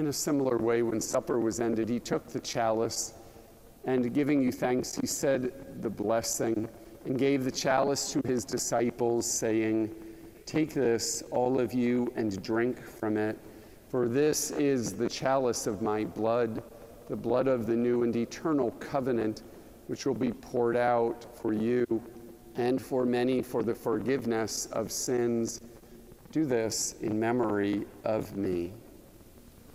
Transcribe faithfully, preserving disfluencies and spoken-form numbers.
In a similar way, when supper was ended, he took the chalice, and giving you thanks, he said the blessing and gave the chalice to his disciples, saying, "Take this, all of you, and drink from it, for this is the chalice of my blood, the blood of the new and eternal covenant, which will be poured out for you and for many for the forgiveness of sins. Do this in memory of me."